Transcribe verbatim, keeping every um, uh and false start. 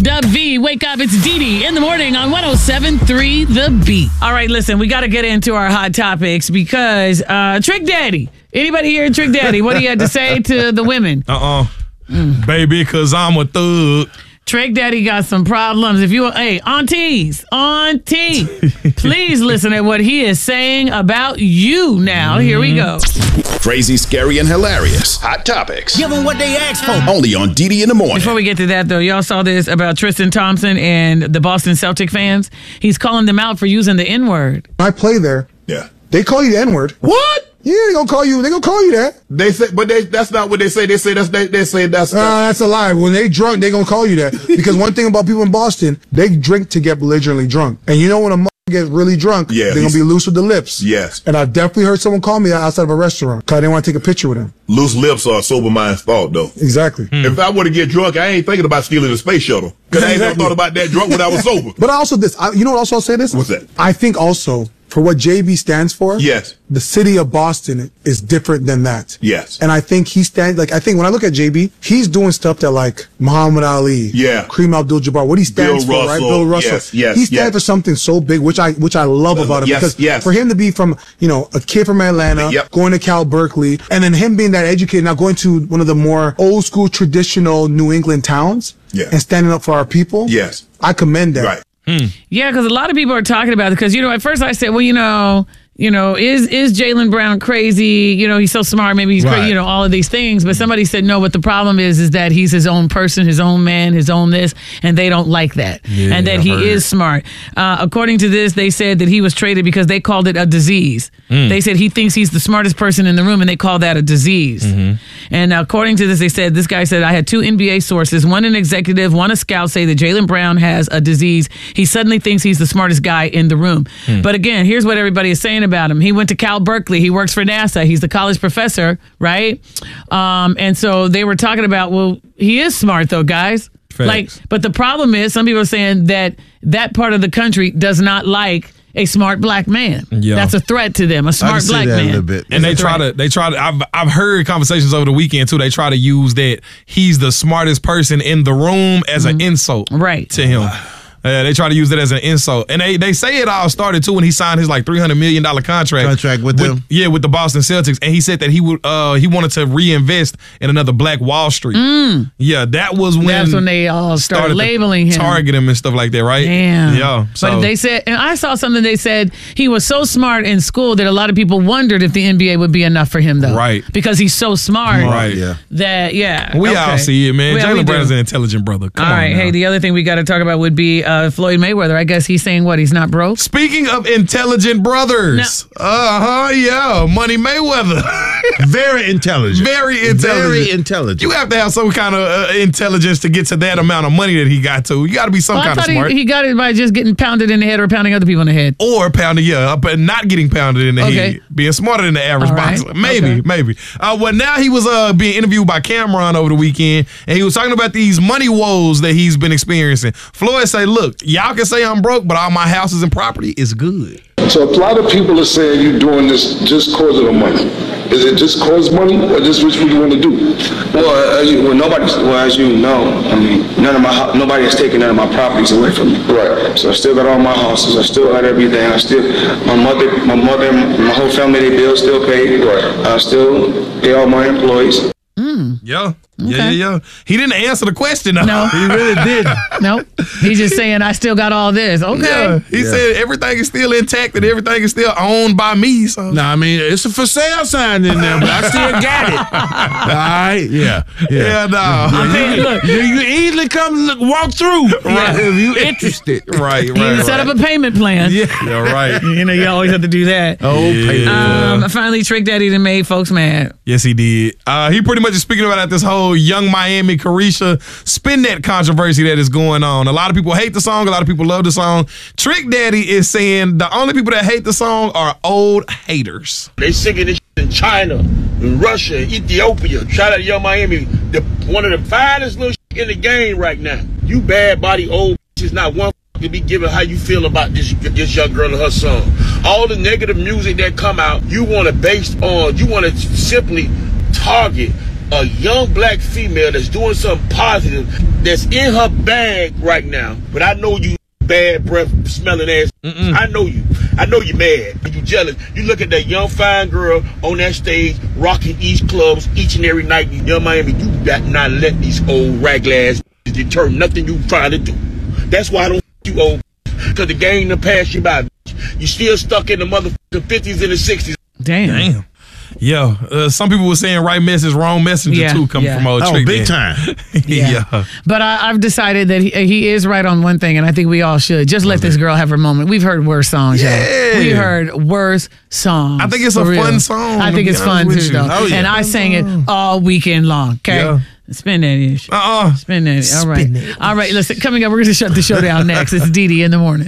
Dub V, wake up, it's Dee Dee in the morning on one oh seven point three The Beat. All right, listen, we got to get into our hot topics because uh, Trick Daddy, anybody here Trick Daddy, what do you have to say to the women? Uh-uh. Mm. Baby, because I'm a thug. Trick Daddy got some problems. If you, hey, aunties, auntie, please listen to what he is saying about you now. Here we go. Crazy, scary, and hilarious. Hot topics. Give them what they asked for. Only on Dee Dee in the morning. Before we get to that, though, y'all saw this about Tristan Thompson and the Boston Celtic fans. He's calling them out for using the N-word. I play there. Yeah. They call you the N-word. What? Yeah, they gonna call you. They gonna call you that. They say, but they, that's not what they say. They say that's they, they say that's. Uh, that's a lie. When they drunk, they gonna call you that. Because one thing about people in Boston, they drink to get belligerently drunk. And you know when a mother gets really drunk, yeah, they're gonna be loose with the lips. Yes. And I definitely heard someone call me outside of a restaurant because I didn't want to take a picture with him. Loose lips are a sober mind's fault, though. Exactly. Hmm. If I were to get drunk, I ain't thinking about stealing a space shuttle. Because I ain't never thought about that drunk when I was sober. But I also this, I, you know what? Also, I'll say this. What's that? I think also for what J B stands for. Yes. The city of Boston is different than that. Yes. And I think he stands, like, I think when I look at J B, he's doing stuff that, like, Muhammad Ali, yeah, Kareem Abdul-Jabbar, what he stands Bill for, Russell, right? Bill Russell. Yes, yes, he stands yes. for something so big, which I which I love about him. Yes, because yes. for him to be from, you know, a kid from Atlanta, yep. going to Cal Berkeley, and then him being that educated, now going to one of the more old school, traditional New England towns, yeah. and standing up for our people. Yes. I commend that. Right. Hmm. Yeah, because a lot of people are talking about it. Because, you know, at first I said, well, you know, you know, is is Jaylen Brown crazy? You know, he's so smart. Maybe he's right. crazy, you know, all of these things. But somebody said, no, what the problem is, is that he's his own person, his own man, his own this, and they don't like that. Yeah, and that I he heard. is smart. Uh, according to this, they said that he was traded because they called it a disease. Mm. They said he thinks he's the smartest person in the room, and they call that a disease. Mm-hmm. And according to this, they said, this guy said, I had two N B A sources, one an executive, one a scout, say that Jaylen Brown has a disease. He suddenly thinks he's the smartest guy in the room. Mm. But again, here's what everybody is saying about him. He went to Cal Berkeley. He works for NASA. He's the college professor, right? Um, and so they were talking about, well, he is smart though, guys. Facts. Like, but the problem is, some people are saying that that part of the country does not like a smart black man. Yeah. That's a threat to them. A smart black man. A little bit. And they try to, they try to, I've, I've heard conversations over the weekend too. They try to use that he's the smartest person in the room as mm-hmm. an insult right. to him. Uh, they try to use it as an insult. And they, they say it all started, too, when he signed his, like, three hundred million dollars contract. Contract with, with them? Yeah, with the Boston Celtics. And he said that he would uh, he wanted to reinvest in another Black Wall Street. Mm. Yeah, that was when... That's when they all started, started labeling him. Target him and stuff like that, right? Damn. Yeah. So. But they said... And I saw something they said he was so smart in school that a lot of people wondered if the N B A would be enough for him, though. Right. Because he's so smart. Right. Yeah. That, yeah. We okay. all see it, man. We, Jaylen Brown is an intelligent brother. Come all on right. now. Hey, the other thing we got to talk about would be uh, Floyd Mayweather. I guess he's saying what? He's not broke? Speaking of intelligent brothers. No. Uh-huh, yeah. Money Mayweather. Very intelligent. Very intelligent. Very intelligent. You have to have some kind of uh, intelligence to get to that amount of money that he got to. You got to be some well, kind I of thought smart. He, he got it by just getting pounded in the head or pounding other people in the head. Or pounding, yeah, but not getting pounded in the okay. head. Being smarter than the average right. boxer. Maybe, okay. maybe. Uh, well, now he was uh, being interviewed by Cameron over the weekend, and he was talking about these money woes that he's been experiencing. Floyd say, look, y'all can say I'm broke, but all my houses and property is good. So a lot of people are saying you're doing this just cause of the money. Is it just cause money, or just what you want to do? Well, as you, well, nobody's. Well, as you know, I mean, none of my nobody has taken none of my properties away from me. Right. So I still got all my houses. I still got everything. I still my mother, my mother, my whole family, they bills still paid. Right. I still pay all my employees. Mm. Yeah. Okay. Yeah, yeah, yeah. He didn't answer the question, though. No. He really didn't. Nope. He's just saying, I still got all this. Okay. Yeah. He yeah. said everything is still intact and everything is still owned by me. So. No, I mean, it's a for sale sign in there, but I still got it. All right? Yeah. Yeah, yeah no. I mean, look. You, you easily come look, walk through yeah. if you interested. Right, right, You right. set up a payment plan. Yeah, yeah right. You know, you always have to do that. Oh, yeah. payment um, plan. Finally, Trick Daddy done made folks mad. Yes, he did. Uh, he pretty much is speaking about this whole Young Miami Carisha spin that controversy that is going on. A lot of people hate the song. A lot of people love the song. Trick Daddy is saying the only people that hate the song are old haters. They singing this in China, in Russia, Ethiopia. Shout out to Young Miami, the, one of the finest little in the game right now. You bad body old bitches, not one to be giving how you feel about this this young girl and her song. All the negative music that come out, you want to based on, you want to simply target a young black female that's doing something positive, that's in her bag right now. But I know you bad breath smelling ass. Mm-mm. I know you. I know you mad. You jealous. You look at that young fine girl on that stage rocking East clubs each and every night in Young Miami. You got not let these old ragla ass deter nothing you trying to do. That's why I don't you old, because the game done passed you by. You still stuck in the motherfucking fifties and the sixties. Damn. Damn. Yeah, uh, some people were saying right message, wrong messenger yeah, too, coming yeah. from old Oh, Trick big Dan. time. Yeah. yeah. But I, I've decided that he, he is right on one thing, and I think we all should. Just let this girl have her moment. We've heard worse songs, Yeah. y'all. We heard worse songs. I think it's for a real. fun song, I to think be it's honest fun with too, you. though. Oh, yeah. And I sang it all weekend long, okay? Yeah. Spin that ish. Uh-uh. Spin that. All right. All right, listen, coming up, we're going to shut the show down next. It's Dee Dee in the morning.